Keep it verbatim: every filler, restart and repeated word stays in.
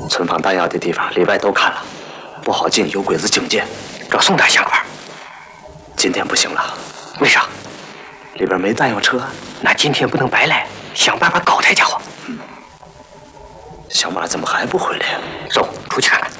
存放弹药的地方里外都看了，不好进，有鬼子警戒。 找宋大相块。 今天不行了， 为啥？ 里边没弹药车。 那今天不能白来，想办法搞这家伙。 嗯。小马怎么还不回来呀？ 走，出去看看。